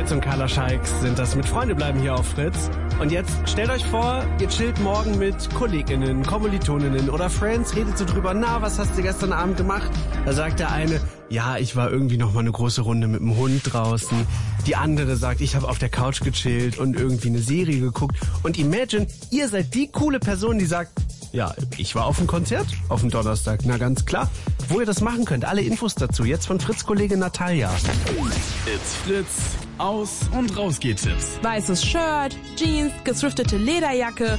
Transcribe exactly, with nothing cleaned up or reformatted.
Fritz und Carla Scheiks sind das mit Freunde bleiben hier auf Fritz. Und jetzt stellt euch vor, ihr chillt morgen mit KollegInnen, Kommilitoninnen oder Friends, redet so drüber, na, was hast du gestern Abend gemacht? Da sagt der eine, ja, ich war irgendwie noch mal eine große Runde mit dem Hund draußen. Die andere sagt, ich habe auf der Couch gechillt und irgendwie eine Serie geguckt. Und imagine, ihr seid die coole Person, die sagt, ja, ich war auf dem Konzert auf dem Donnerstag, na ganz klar. Wo ihr das machen könnt, alle Infos dazu, jetzt von Fritz-Kollegin Natalia. It's Fritz, aus- und rausgeht Tipps. Weißes Shirt, Jeans, gesriftete Lederjacke,